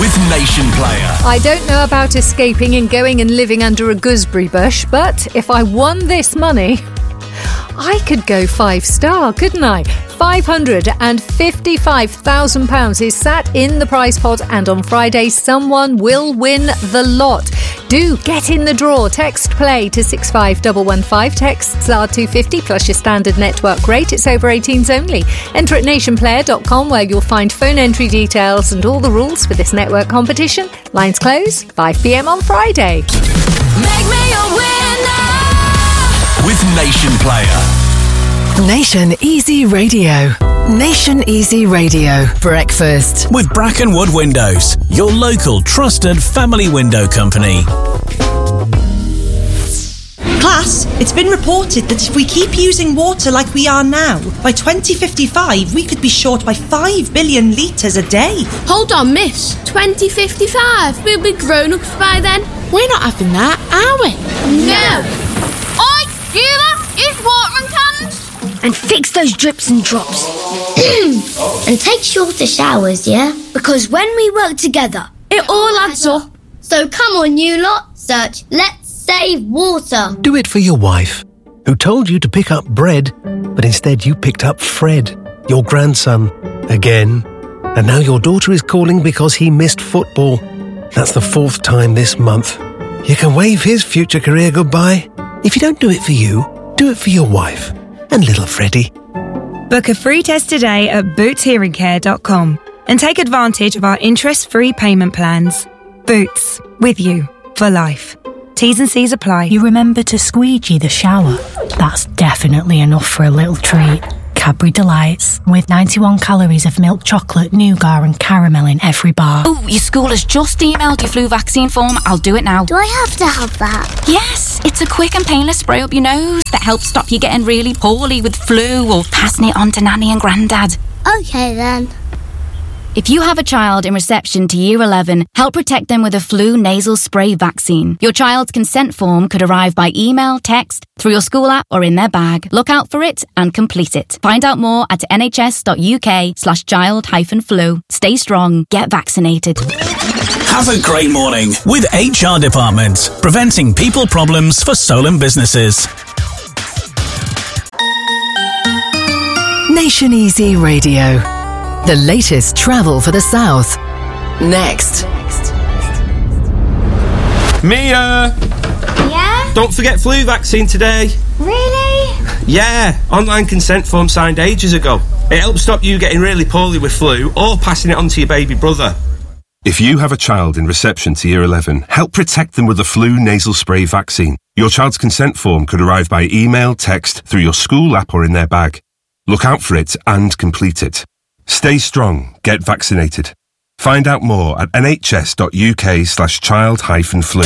with Nation Player. I don't know about escaping and going and living under a gooseberry bush, but if I won this money, I could go 5-star, couldn't I? £555,000 is sat in the prize pot, and on Friday someone will win the lot. Do get in the draw. Text play to 65115. Texts are £2.50 plus your standard network rate. It's over 18s only. Enter at nationplayer.com where you'll find phone entry details and all the rules for this network competition. Lines close 5 p.m. on Friday. Make me a winner with Nation Player. Nation Easy Radio. Nation Easy Radio. Breakfast. With Brackenwood Windows, your local trusted family window company. Class, it's been reported that if we keep using water like we are now, by 2055 we could be short by 5 billion litres a day. Hold on, miss. 2055? We'll be grown-ups by then. We're not having that, are we? No. Oi, you lot, use watering cans. And fix those drips and drops. And take shorter showers, yeah? Because when we work together, it all adds up. So come on, you lot, search Let's Save Water. Do it for your wife, who told you to pick up bread, but instead you picked up Fred, your grandson, again. And now your daughter is calling because he missed football. That's the 4th time this month. You can wave his future career goodbye. If you don't do it for you, do it for your wife and little Freddie. Book a free test today at bootshearingcare.com and take advantage of our interest-free payment plans. Boots, with you for life. T's and C's apply. You remember to squeegee the shower? That's definitely enough for a little treat. Cadbury Delights, with 91 calories of milk chocolate, nougat and caramel in every bar. Oh, your school has just emailed your flu vaccine form. I'll do it now. Do I have to have that? Yes, it's a quick and painless spray up your nose that helps stop you getting really poorly with flu or passing it on to Nanny and Grandad. Okay then. If you have a child in reception to Year 11, help protect them with a flu nasal spray vaccine. Your child's consent form could arrive by email, text, through your school app or in their bag. Look out for it and complete it. Find out more at nhs.uk/child-flu. Stay strong, get vaccinated. Have a great morning with HR Department, preventing people problems for Solent businesses. Nation Easy Radio. The latest travel for the South. Next. Mia! Yeah? Don't forget flu vaccine today. Really? Yeah, online consent form signed ages ago. It helps stop you getting really poorly with flu or passing it on to your baby brother. If you have a child in reception to Year 11, help protect them with the flu nasal spray vaccine. Your child's consent form could arrive by email, text, through your school app or in their bag. Look out for it and complete it. Stay strong, get vaccinated. Find out more at nhs.uk/child-flu.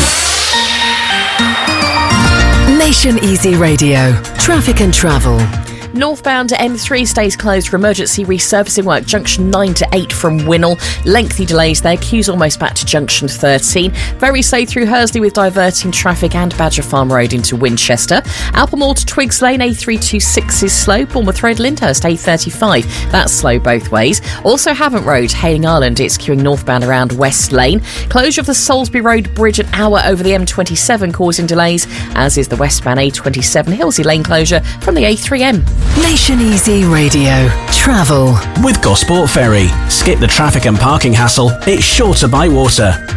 Nation Easy Radio. Traffic and travel. Northbound M3 stays closed for emergency resurfacing work, junction 9 to 8 from Winnell. Lengthy delays there, queues almost back to junction 13. Very slow through Hursley with diverting traffic and Badger Farm Road into Winchester. Alpermore to Twigs Lane, A326 is slow. Bournemouth Road, Lyndhurst, A35. That's slow both ways. Also Havant Road, Hayling Island, it's queuing northbound around West Lane. Closure of the Salisbury Road Bridge an hour over the M27 causing delays, as is the westbound A27 Hillsey Lane closure from the A3M. Nation Easy Radio. Travel. With Gosport Ferry. Skip the traffic and parking hassle. It's shorter by water.